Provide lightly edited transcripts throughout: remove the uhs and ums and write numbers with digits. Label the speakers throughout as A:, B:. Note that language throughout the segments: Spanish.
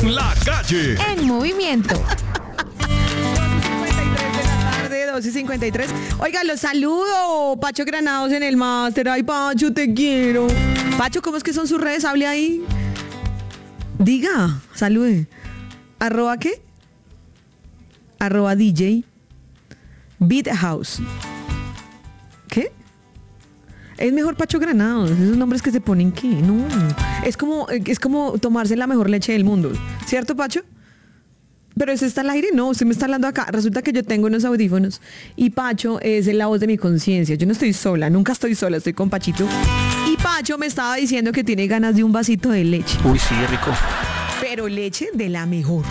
A: La Calle.
B: En movimiento.
C: 2:53. Oiga, los saludo. Pacho Granados en el máster. Ay, Pacho, te quiero. Pacho, ¿cómo es que son sus redes? Hable ahí. Diga, salude. ¿Arroba qué? @DJ Beat House. ¿Qué? Es mejor Pacho Granados. Esos nombres que se ponen, ¿qué? No. Es como tomarse la mejor leche del mundo. ¿Cierto, Pacho? Pero ¿eso está al aire? No, usted me está hablando acá. Resulta que yo tengo unos audífonos y Pacho es la voz de mi conciencia. Yo no estoy sola, nunca estoy sola, estoy con Pachito. Y Pacho me estaba diciendo que tiene ganas de un vasito de leche.
D: Uy, sí, rico.
C: Pero leche de la mejor.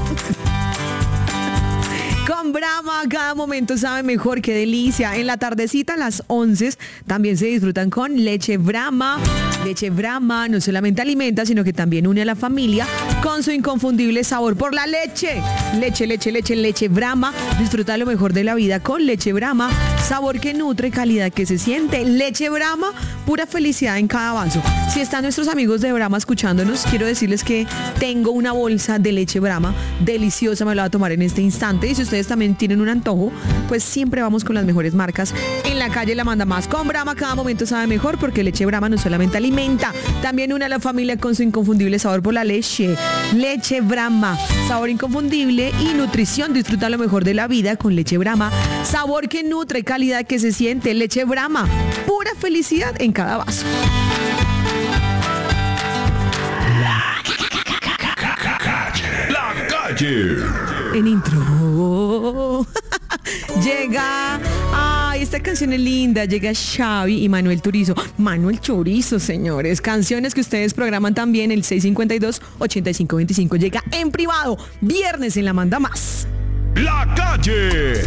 C: Con Brahma, cada momento sabe mejor, qué delicia. En la tardecita a las 11 también se disfrutan con leche Brahma. Leche Brahma no solamente alimenta, sino que también une a la familia con su inconfundible sabor por la leche. Leche Brahma. Disfruta lo mejor de la vida con leche Brahma. Sabor que nutre, calidad que se siente. Leche Brahma, pura felicidad en cada vaso. Si están nuestros amigos de Brahma escuchándonos, quiero decirles que tengo una bolsa de leche Brahma deliciosa, me la voy a tomar en este instante. Y si ustedes también tienen un antojo, pues siempre vamos con las mejores marcas. En la calle la manda más. Con Brahma cada momento sabe mejor, porque leche Brahma no solamente alimenta, también une a la familia con su inconfundible sabor por la leche. Leche Brahma, sabor inconfundible y nutrición. Disfruta lo mejor de la vida con leche Brahma. Sabor que nutre, calidad que se siente. Leche Brahma, pura felicidad en cada vaso.
A: La Calle.
C: En intro. Llega. Ay, esta canción es linda. Llega Xavi y Manuel Turizo. Manuel Chorizo, señores. Canciones que ustedes programan también el 652-8525. Llega en privado. Viernes en La Manda Más.
A: La Calle.